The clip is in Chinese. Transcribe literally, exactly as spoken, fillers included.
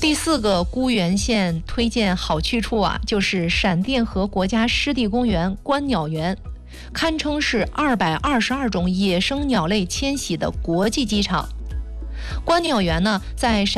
第四个沽源县推荐好去处啊，就是闪电河国家湿地公园观鸟园，堪称是二百二十二种野生鸟类迁徙的国际机场。观鸟园呢，在